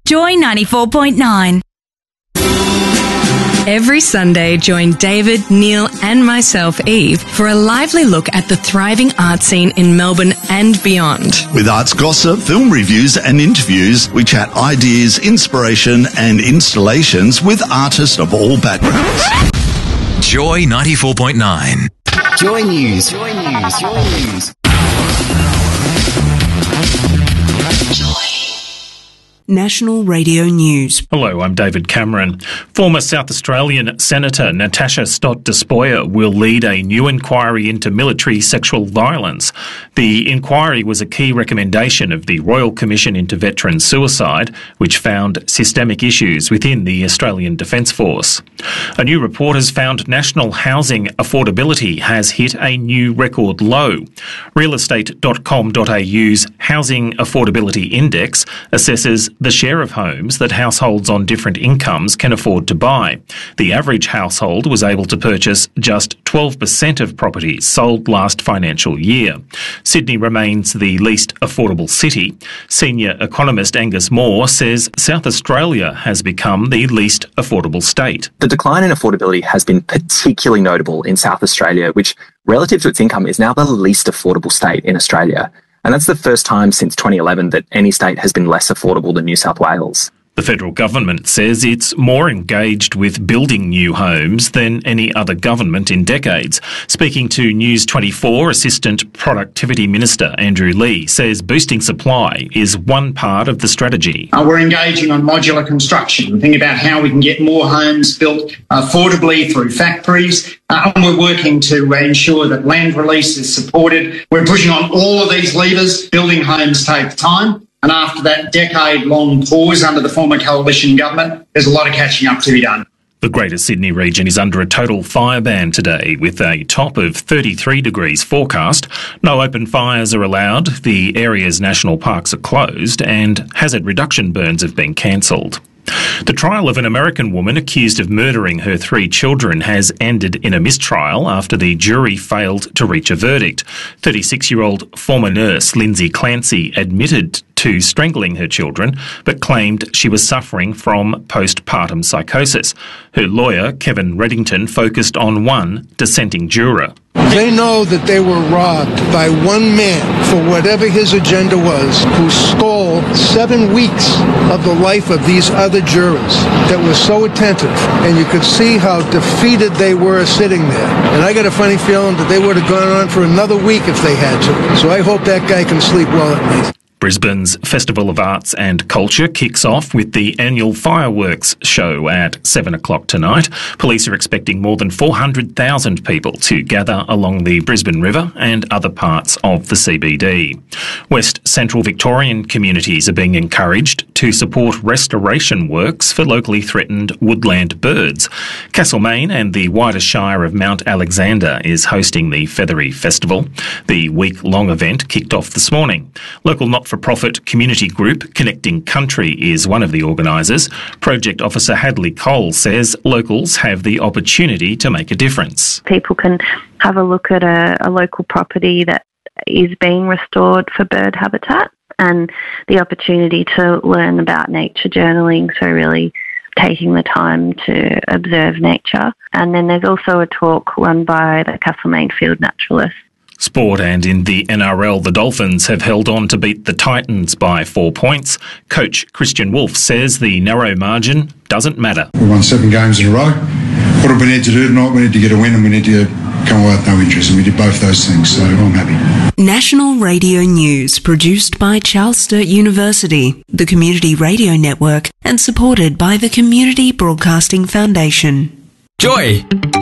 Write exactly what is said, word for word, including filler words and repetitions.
Joy ninety-four point nine. Every Sunday, join David, Neil and myself, Eve, for a lively look at the thriving art scene in Melbourne and beyond. With arts gossip, film reviews and interviews, we chat ideas, inspiration and installations with artists of all backgrounds. Joy ninety-four point nine. Joy News. Joy News. Joy News. National Radio News. Hello, I'm David Cameron. Former South Australian Senator Natasha Stott-Despoja will lead a new inquiry into military sexual violence. The inquiry was a key recommendation of the Royal Commission into Veteran Suicide, which found systemic issues within the Australian Defence Force. A new report has found national housing affordability has hit a new record low. real estate dot com dot a u's Housing Affordability Index assesses the share of homes that households on different incomes can afford to buy. The average household was able to purchase just twelve percent of properties sold last financial year. Sydney remains the least affordable city. Senior economist Angus Moore says South Australia has become the least affordable state. The decline in affordability has been particularly notable in South Australia, which, relative to its income, is now the least affordable state in Australia. And that's the first time since twenty eleven that any state has been less affordable than New South Wales. The federal government says it's more engaged with building new homes than any other government in decades. Speaking to News twenty-four, Assistant Productivity Minister Andrew Lee says boosting supply is one part of the strategy. Uh, we're engaging on modular construction. We think about how we can get more homes built affordably through factories. Uh, and we're working to uh, ensure that land release is supported. We're pushing on all of these levers. Building homes takes time. And after that decade-long pause under the former coalition government, there's a lot of catching up to be done. The Greater Sydney region is under a total fire ban today, with a top of thirty-three degrees forecast. No open fires are allowed, the area's national parks are closed, and hazard reduction burns have been cancelled. The trial of an American woman accused of murdering her three children has ended in a mistrial after the jury failed to reach a verdict. thirty-six-year-old former nurse Lindsay Clancy admitted to strangling her children, but claimed she was suffering from postpartum psychosis. Her lawyer, Kevin Reddington, focused on one dissenting juror. They know that they were robbed by one man for whatever his agenda was, who stole seven weeks of the life of these other jurors that were so attentive, and you could see how defeated they were sitting there. And I got a funny feeling that they would have gone on for another week if they had to. So I hope that guy can sleep well at night. Brisbane's Festival of Arts and Culture kicks off with the annual fireworks show at seven o'clock tonight. Police are expecting more than four hundred thousand people to gather along the Brisbane River and other parts of the C B D. West Central Victorian communities are being encouraged to support restoration works for locally threatened woodland birds. Castlemaine and the wider Shire of Mount Alexander is hosting the Feathery Festival. The week-long event kicked off this morning. Local not not-for-profit community group Connecting Country is one of the organisers. Project Officer Hadley Cole says locals have the opportunity to make a difference. People can have a look at a, a local property that is being restored for bird habitat and the opportunity to learn about nature journaling, so really taking the time to observe nature. And then there's also a talk run by the Castlemaine Field Naturalist. Sport, and in the N R L, the Dolphins have held on to beat the Titans by four points. Coach Christian Wolf says the narrow margin doesn't matter. We won seven games in a row. What do we need to do tonight? We need to get a win and we need to come away with no interest, and we did both those things, so I'm happy. National Radio News, produced by Charles Sturt University, the Community Radio Network, and supported by the Community Broadcasting Foundation. Joy!